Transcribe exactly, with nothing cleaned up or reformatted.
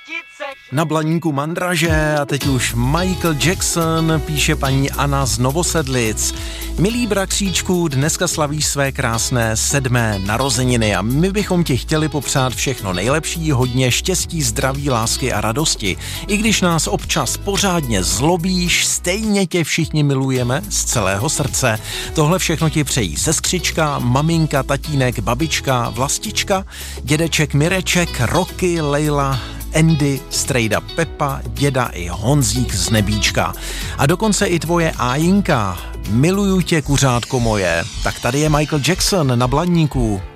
Na Blaníku mandraže a teď už Michael Jackson, píše paní Anna z Novosedlic. Milý bratříčku, dneska slavíš své krásné sedmé narozeniny a my bychom ti chtěli popřát všechno nejlepší, hodně štěstí, zdraví, lásky a radosti. I když nás občas pořádně zlobíš, stejně tě všichni milujeme z celého srdce. Tohle všechno ti přejí sestřička, maminka, tatínek, babička, vlastička, dědeček Mireček, Roky, Lejla, Andy, strejda Pepa, děda i Honzík z Nebíčka. A dokonce i tvoje Ájinka. Miluju tě, kuřátko moje. Tak tady je Michael Jackson na Blaníku.